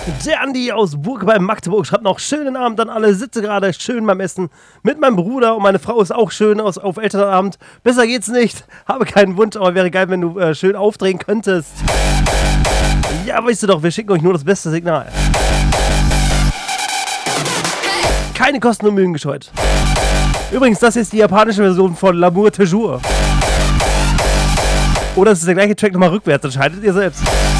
Der Andi aus Burg bei Magdeburg schreibt noch: schönen Abend an alle, sitze gerade schön beim Essen mit meinem Bruder und meine Frau ist auch schön auf Elternabend. Besser geht's nicht, habe keinen Wunsch, aber wäre geil, wenn du schön aufdrehen könntest. Ja, weißt du doch, wir schicken euch nur das beste Signal. Keine Kosten und Mühen gescheut. Übrigens, das ist die japanische Version von L'amour toujours. Oder es ist der gleiche Track nochmal rückwärts, entscheidet ihr selbst.